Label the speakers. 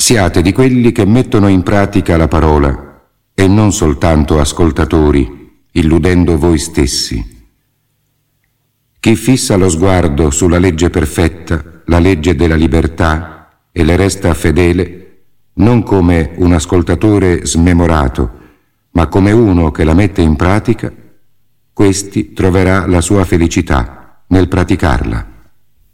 Speaker 1: Siate di quelli che mettono in pratica la parola e non soltanto ascoltatori, illudendo voi stessi. Chi fissa lo sguardo sulla legge perfetta, la legge della libertà, e le resta fedele, non come un ascoltatore smemorato, ma come uno che la mette in pratica, questi troverà la sua felicità nel praticarla.